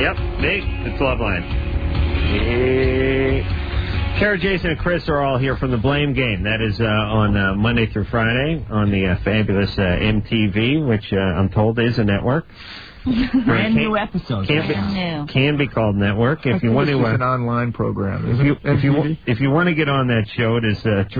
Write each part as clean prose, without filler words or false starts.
Yep, me. It's Loveline. Kara, Jason, and Chris are all here from the Blame Game. That is on Monday through Friday on the fabulous MTV, which I'm told is a network. Brand new episodes. Can be called network. If you want to, it's an online program. If you want to get on that show, it is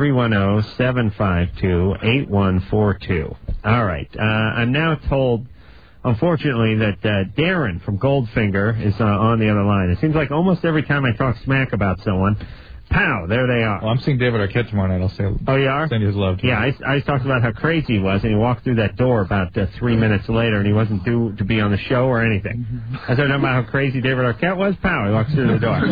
310-752-8142. All right. I'm now told, unfortunately, that Darren from Goldfinger is on the other line. It seems like almost every time I talk smack about someone, pow, there they are. Well, I'm seeing David Arquette tomorrow night. I'll say. Oh, you are? Send you his love. Yeah, I talked about how crazy he was, and he walked through that door about 3 minutes later, and he wasn't due to be on the show or anything. As I talking about how crazy David Arquette was, pow, he walks through the door.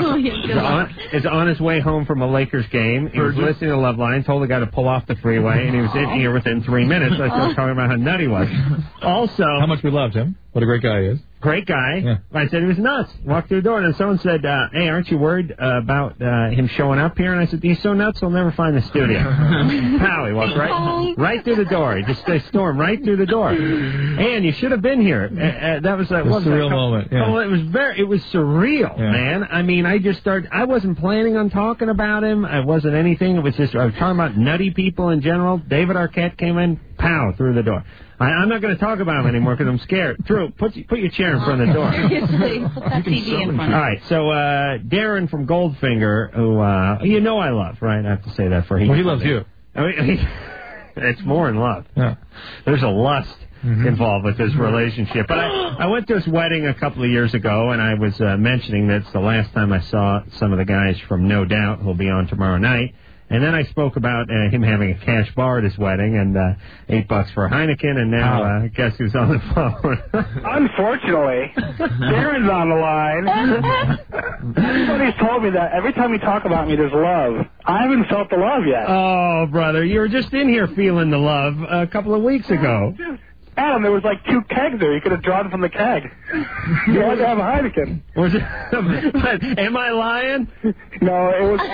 He's on his way home from a Lakers game. He was listening to Loveline, told the guy to pull off the freeway, and he was in here within 3 minutes. I started talking about how nutty he was. Also, how much we loved him. What a great guy he is. Great guy. Yeah. I said he was nuts. Walked through the door, and then someone said, hey, aren't you worried about him showing up here? And I said, he's so nuts, he'll never find the studio. Pow, he walked right through the door. He just stormed right through the door. And you should have been here. That was a surreal moment. Yeah. Oh, it was surreal, man. I mean, I wasn't planning on talking about him. I wasn't anything. It was just, I was talking about nutty people in general. David Arquette came in, pow, through the door. I'm not going to talk about him anymore because I'm scared. Drew, put your chair in front of the door. Put that TV in front. All right, so Darren from Goldfinger, who you know I love, right? I have to say that for him. Well, he loves you. I mean, it's more than love. Yeah. There's a lust involved with this relationship. But I went to his wedding a couple of years ago, and I was mentioning that it's the last time I saw some of the guys from No Doubt, who'll be on tomorrow night. And then I spoke about him having a cash bar at his wedding and $8 for a Heineken, and now guess who's on the phone? Unfortunately, Darren's on the line. Everybody's told me that every time you talk about me, there's love. I haven't felt the love yet. Oh, brother, you were just in here feeling the love a couple of weeks ago. Adam, there was like 2 kegs there. You could have drawn from the keg. You had to have a Heineken. Was it? Am I lying? No, it was.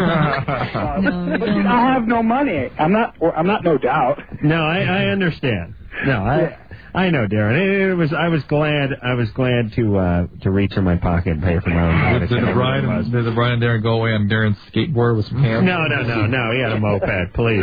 But I have no money. I'm not No Doubt. No, I understand. No, I know, Darren. I was glad to reach in my pocket and pay for my own Heineken. Did the Brian and Darren go away on Darren's skateboard with some cans? No. He had a moped. Please.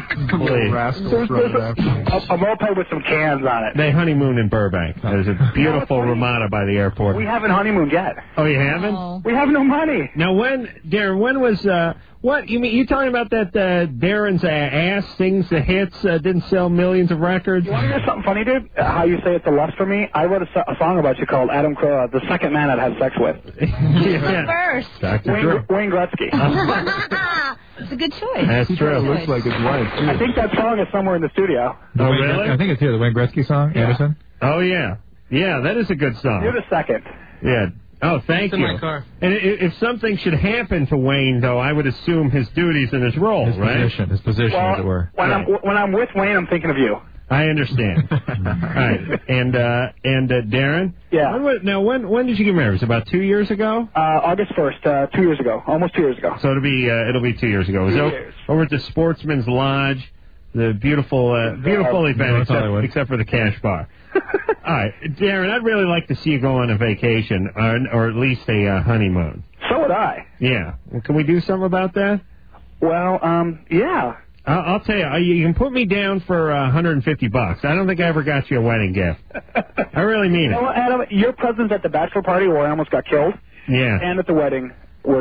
A moped with some cans on it. They honeymoon in Burbank. There's a beautiful Ramada by the airport. We haven't honeymooned yet. Oh, you haven't? Oh. We have no money. Now, Darren, when was what you mean? You talking about that Darren's ass sings the hits, didn't sell millions of records? You want to hear something funny, dude? How you say it's a lust for me? I wrote a song about you called Adam Crow, the second man I'd have sex with. First. Wayne Gretzky. It's a good choice. That's true. It looks like his wife, too. I think that song is somewhere in the studio. Oh, really? I think it's here, the Wayne Gretzky song, Anderson. Oh, yeah. Yeah, that is a good song. You're the second. Yeah. Oh, thank you. In my car. And if something should happen to Wayne, though, I would assume his duties and his role, right? His position, well, as it were. When I'm with Wayne, I'm thinking of you. I understand. All right. And Darren? Yeah. When did you get married? Was it about 2 years ago? August 1st, 2 years ago. Almost 2 years ago. So it'll be 2 years ago. It was over at the Sportsman's Lodge, the beautiful event, except for the cash bar. All right, Darren, I'd really like to see you go on a vacation, or at least a honeymoon. So would I. Yeah. Can we do something about that? Well, yeah. I'll tell you, you can put me down for $150. I don't think I ever got you a wedding gift. I really mean it. You know what, Adam, your presence at the bachelor party where I almost got killed, yeah, and at the wedding,